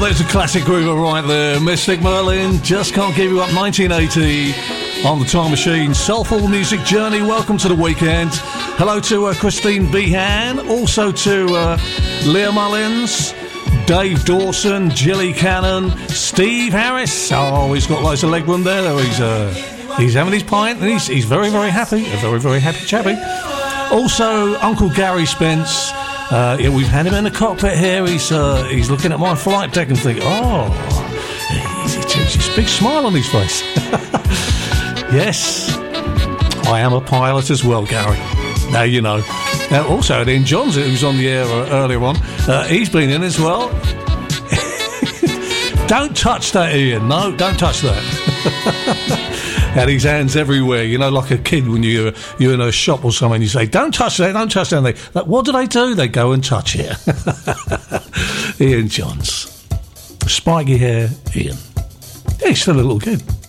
There's a classic groover right there. Mystic Merlin, Just Can't Give You Up, 1980 on the Time Machine. Soulful music journey. Welcome to the weekend. Hello to Christine Behan. Also to Leah Mullins, Dave Dawson, Jilly Cannon, Steve Harris. Oh, he's got loads of leg room there. He's having his pint and he's very, very happy. A very, very happy chappy. Also, Uncle Gary Spence. Yeah, we've had him in the cockpit here. He's looking at my flight deck and thinking, he's a big smile on his face. Yes, I am a pilot as well, Gary. Now you know. Also, Ian Johns, who was on the air earlier on, he's been in as well. Don't touch that, Ian. No, don't touch that. Had his hands everywhere, you know, like a kid when you're in a shop or something, you say, don't touch that, don't touch that. And what do? They go and touch it. Ian Johns. Spiky hair, Ian. Yeah, he's still a little kid.